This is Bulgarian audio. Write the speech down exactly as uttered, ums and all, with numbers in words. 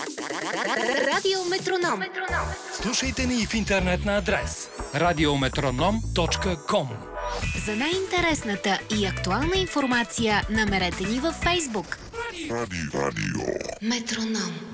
Радио Метроном. Слушайте ни и в интернет на адрес радиометроном точка ком. За най-интересната и актуална информация намерете ни във Фейсбук. Радио. Радио. Метроном.